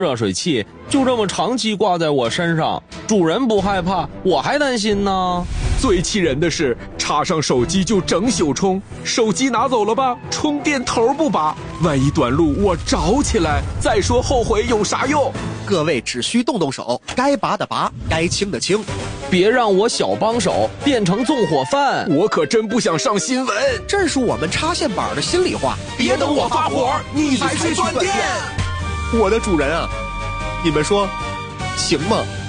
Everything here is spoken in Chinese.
热水器就这么长期挂在我身上，主人不害怕，我还担心呢。 最气人的是，插上手机就整宿充，手机拿走了吧，充电头不拔，万一短路我找起来，再说后悔有啥用？ 各位只需动动手，该拔的拔，该清的清， 别让我小帮手变成纵火犯。 我可真不想上新闻， 这是我们插线板的心里话。 别等我发火，你才去断电。 我的主人啊，你们说行吗？